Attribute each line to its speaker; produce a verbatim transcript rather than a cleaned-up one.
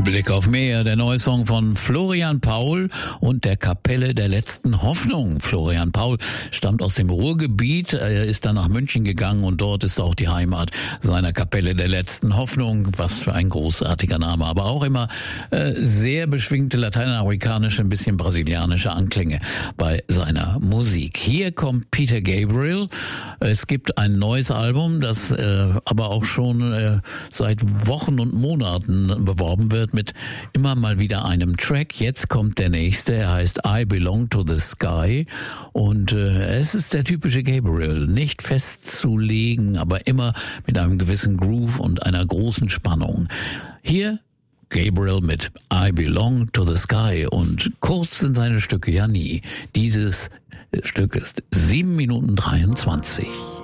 Speaker 1: Blick auf Meer, der neue Song von Florian Paul und der Kapelle der letzten Hoffnung. Florian Paul stammt aus dem Ruhrgebiet, er ist dann nach München gegangen und dort ist auch die Heimat seiner Kapelle der letzten Hoffnung. Was für ein großartiger Name, aber auch immer äh, sehr beschwingte lateinamerikanische, ein bisschen brasilianische Anklänge bei seiner Musik. Hier kommt Peter Gabriel. Es gibt ein neues Album, das äh, aber auch schon äh, seit Wochen und Monaten beworben wird mit immer mal wieder einem Track. Jetzt kommt der nächste, er heißt I Belong to the Sky und äh, es ist der typische Gabriel, nicht festzulegen, aber immer mit einem gewissen Groove und einer großen Spannung. Hier Gabriel mit I Belong to the Sky und kurz sind seine Stücke ja nie. Dieses Stück ist sieben Minuten dreiundzwanzig.